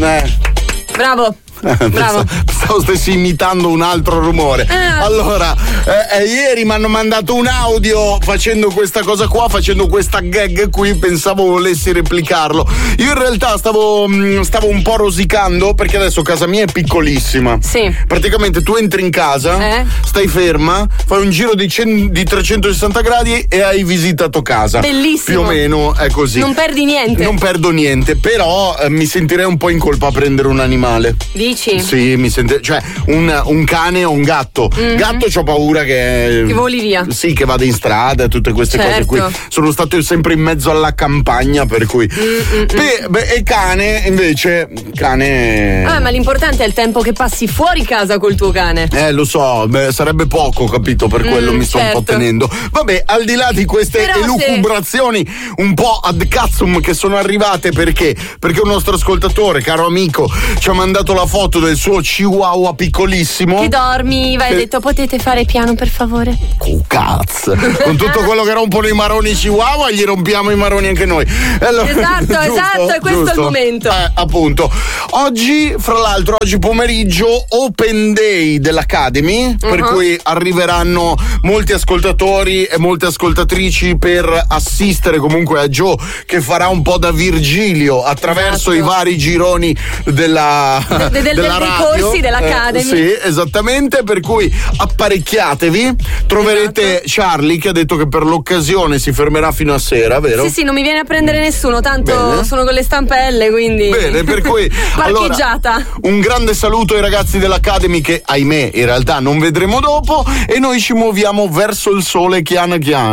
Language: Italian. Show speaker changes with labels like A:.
A: Bravo. Bravo.
B: Stessi imitando un altro rumore. Allora, ieri mi hanno mandato un audio facendo questa cosa qua, facendo questa gag qui, pensavo volessi replicarlo. Io in realtà stavo un po' rosicando perché adesso casa mia è piccolissima.
A: Sì.
B: Praticamente tu entri in casa, stai ferma, fai un giro di 360 gradi e hai visitato casa.
A: Bellissimo.
B: Più o meno è così.
A: Non perdi niente.
B: Non perdo niente, però mi sentirei un po' in colpa a prendere un animale.
A: Dici?
B: Sì, mi sente, cioè un cane o un gatto. Gatto c'ho paura che
A: voli via.
B: Sì, che vada in strada, tutte queste cose qui. Sono stato sempre in mezzo alla campagna, per cui e cane invece
A: ma l'importante è il tempo che passi fuori casa col tuo cane.
B: Lo so, sarebbe poco, capito, per quello mi sto un po' tenendo. Vabbè, al di là di queste elucubrazioni un po' ad cazzum che sono arrivate, perché un nostro ascoltatore, caro amico, ci ha mandato la foto del suo chihuahua piccolissimo
A: che dormiva e ha detto: potete fare piano per favore?
B: Cazzo, con tutto quello che rompono i maroni chihuahua gli rompiamo i maroni anche noi. Allora,
A: esatto, è questo il momento.
B: Appunto, oggi pomeriggio Open Day dell'Academy, per cui arriveranno molti ascoltatori e molte ascoltatrici per assistere comunque a Joe, che farà un po' da Virgilio attraverso i vari gironi della
A: dei corsi dell'Academy.
B: Sì, esattamente, per cui apparecchiatevi, troverete Charlie che ha detto che per l'occasione si fermerà fino a sera, vero?
A: Sì, non mi viene a prendere nessuno, tanto sono con le stampelle, quindi
B: bene, per cui
A: parcheggiata.
B: Allora, un grande saluto ai ragazzi dell'Academy che ahimè in realtà non vedremo dopo, e noi ci muoviamo verso il sole chiano chiano.